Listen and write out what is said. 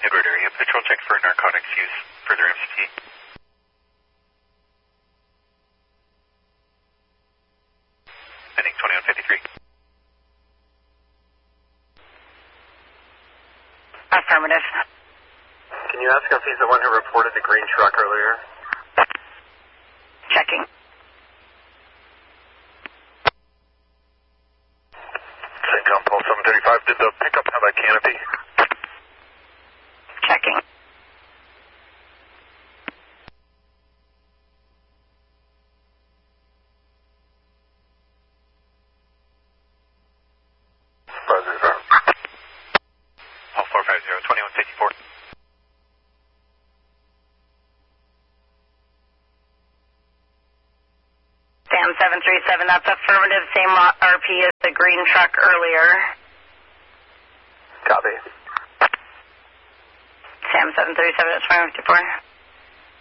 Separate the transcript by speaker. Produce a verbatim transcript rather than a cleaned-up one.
Speaker 1: Edward area, patrol check for narcotics use, further M C T. Heading twenty-one fifty-three.
Speaker 2: Affirmative.
Speaker 3: Can you ask him if he's the one who reported the green truck earlier?
Speaker 2: Checking.
Speaker 3: Syncom Pulse seven thirty-five, did the pickup have a canopy?
Speaker 2: Checking.
Speaker 3: Buzzer firm.
Speaker 1: All four five zero, twenty-one fifty-four.
Speaker 2: Sam seven three seven, that's affirmative. Same R P as the green truck earlier.
Speaker 3: Copy.
Speaker 2: Sam seven three seven, that's twenty-one fifty-four.